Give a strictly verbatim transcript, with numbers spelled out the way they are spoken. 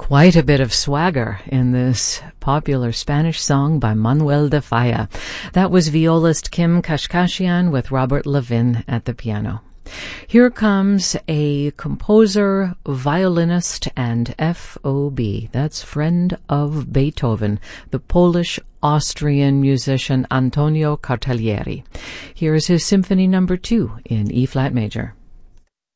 Quite a bit of swagger in this popular Spanish song by Manuel de Falla. That was violist Kim Kashkashian with Robert Levin at the piano. Here comes a composer, violinist, and F O B. That's friend of Beethoven, the Polish-Austrian musician Antonio Cartaglieri. Here's his Symphony Number Two in E-flat major.